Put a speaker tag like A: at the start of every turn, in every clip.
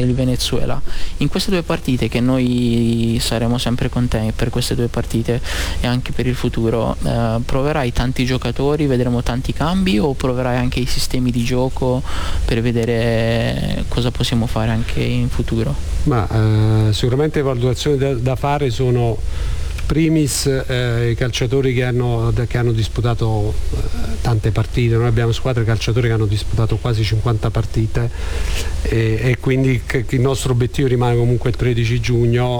A: il Venezuela. In queste due partite, che noi saremo sempre con te per queste due partite e anche per il futuro, proverai tanti giocatori, vedremo tanti cambi, o proverai anche i sistemi di gioco per vedere cosa possiamo fare anche in futuro?
B: Ma sicuramente valutazioni da fare sono primis i calciatori che hanno disputato tante partite. Noi abbiamo squadre calciatori che hanno disputato quasi 50 partite e quindi il nostro obiettivo rimane comunque il 13 giugno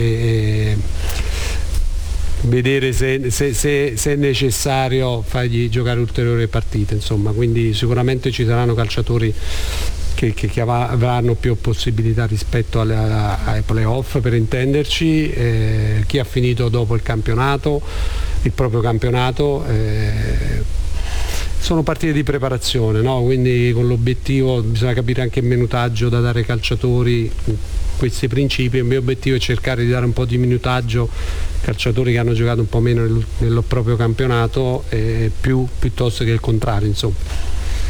B: vedere se è necessario fargli giocare ulteriori partite, insomma. Quindi sicuramente ci saranno calciatori che avranno più possibilità rispetto ai playoff, per intenderci, chi ha finito dopo il campionato, il proprio campionato. Sono partite di preparazione, no? Quindi con l'obiettivo bisogna capire anche il minutaggio da dare ai calciatori, questi principi. Il mio obiettivo è cercare di dare un po' di minutaggio ai calciatori che hanno giocato un po' meno nel proprio campionato, piuttosto che il contrario, insomma.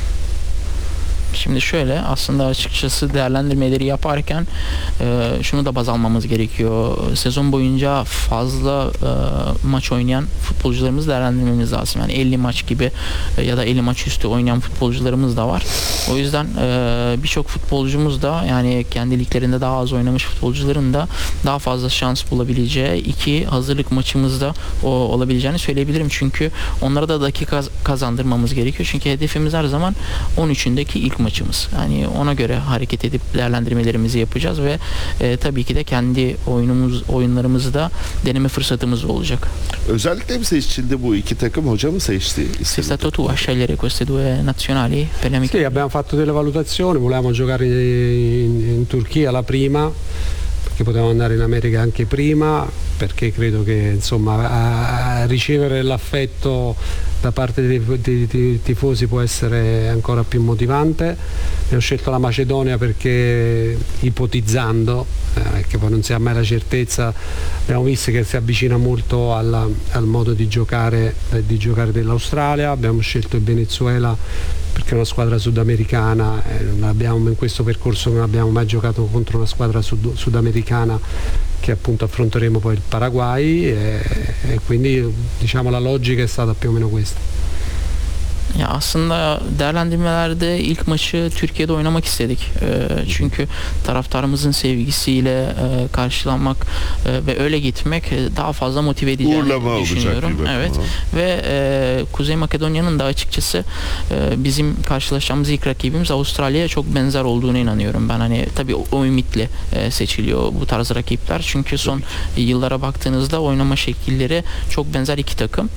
A: Şimdi şöyle, aslında açıkçası değerlendirmeleri yaparken şunu da baz almamız gerekiyor. Sezon boyunca fazla maç oynayan futbolcularımızı değerlendirmemiz lazım. Yani 50 maç gibi ya da 50 maç üstü oynayan futbolcularımız da var. O yüzden birçok futbolcumuz da, yani kendi liglerinde daha az oynamış futbolcuların da daha fazla şans bulabileceği iki hazırlık maçımızda olabileceğini söyleyebilirim. Çünkü onlara da dakika kazandırmamız gerekiyor. Çünkü hedefimiz her zaman 13'ündeki ilk maçımız. Yani ona göre hareket edip değerlendirmelerimizi yapacağız ve tabii ki de kendi oyunlarımızı da deneme fırsatımız olacak.
C: Özellikle mi seçildi bu iki takım? Hoca mı seçti?
A: Sei stato tu a scegliere queste due nazionali per le amiche?
B: Sì, abbiamo fatto delle valutazioni, volevamo giocare in Turchia la prima, perché potevamo andare in America anche prima, perché credo che insomma a ricevere l'affetto da parte dei tifosi può essere ancora più motivante. Abbiamo scelto la Macedonia perché, ipotizzando, che poi non si ha mai la certezza, abbiamo visto che si avvicina molto al modo di giocare dell'Australia. Abbiamo scelto il Venezuela perché è una squadra sudamericana, in questo percorso non abbiamo mai giocato contro una squadra sudamericana, che appunto affronteremo poi il Paraguay, e quindi diciamo la logica è stata più o meno questa.
A: Ya aslında değerlendirmelerde ilk maçı Türkiye'de oynamak istedik. Çünkü taraftarımızın sevgisiyle karşılanmak ve öyle gitmek daha fazla motive edeceğini düşünüyorum. Evet. Ve Kuzey Makedonya'nın da açıkçası bizim karşılaşacağımız ilk rakibimiz Avustralya'ya çok benzer olduğuna inanıyorum. Ben hani tabii o ümitle seçiliyor bu tarz rakipler. Çünkü son yıllara baktığınızda oynama şekilleri çok benzer iki takım.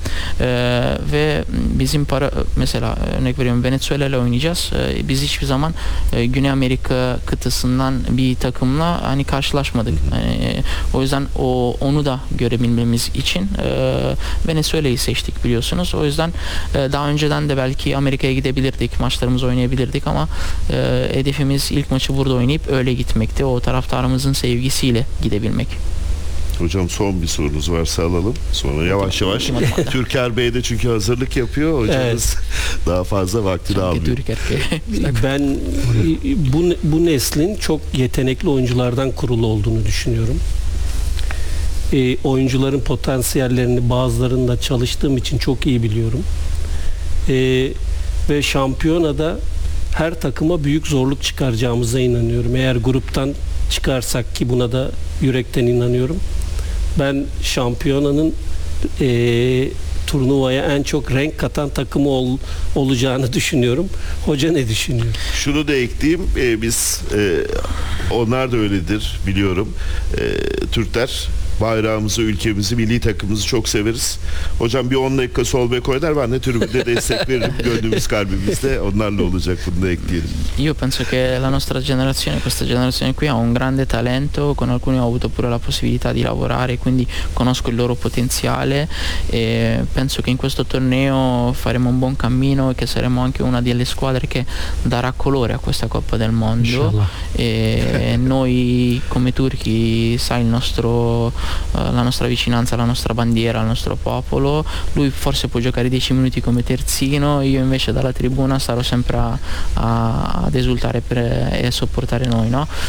A: Ve bizim mesela örnek veriyorum, Venezuela ile oynayacağız. Biz hiçbir zaman Güney Amerika kıtasından bir takımla hani karşılaşmadık. Yani, o yüzden onu da görebilmemiz için Venezuela'yı seçtik, biliyorsunuz. O yüzden daha önceden de belki Amerika'ya gidebilirdik, maçlarımızı oynayabilirdik ama hedefimiz ilk maçı burada oynayıp öyle gitmekti. O taraftarımızın sevgisiyle gidebilmek.
C: Hocam son bir sorunuz varsa alalım. Sonra yavaş yavaş Türker Bey de çünkü hazırlık yapıyor. Hocamız daha fazla vaktini almıyor.
D: Ben bu neslin çok yetenekli oyunculardan kurulu olduğunu düşünüyorum. Oyuncuların potansiyellerini, bazılarını da çalıştığım için çok iyi biliyorum. Ve şampiyonada her takıma büyük zorluk çıkaracağımıza inanıyorum. Eğer gruptan çıkarsak, ki buna da yürekten inanıyorum, ben şampiyonanın turnuvaya en çok renk katan takımı olacağını düşünüyorum. Hoca ne düşünüyor?
C: Şunu da ekleyeyim, biz onlar da öyledir biliyorum. Türkler bayrağımızı, ülkemizi, milli takımımızı çok severiz. Hocam bir 10 dakika sol bek oynar, ben de tribünde destek veririm. Gönlümüz kalbimizde onlarla olacak, bunu da ekleyelim.
A: Io penso che la nostra generazione, questa generazione qui, ha un grande talento, con alcuni ho avuto pure la possibilità di lavorare, quindi conosco il loro potenziale e penso che in questo torneo faremo un buon cammino e che saremo anche una delle squadre che darà colore a questa Coppa del Mondo. E noi come turchi, sai, la nostra vicinanza, la nostra bandiera, il nostro popolo. Lui forse può giocare 10 minuti come terzino, io invece dalla tribuna sarò sempre ad esultare e sopportare noi, no?